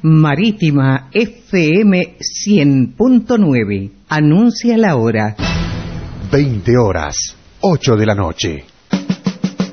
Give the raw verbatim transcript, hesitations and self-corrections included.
Marítima F M cien punto nueve. Anuncia la hora. veinte horas, ocho de la noche.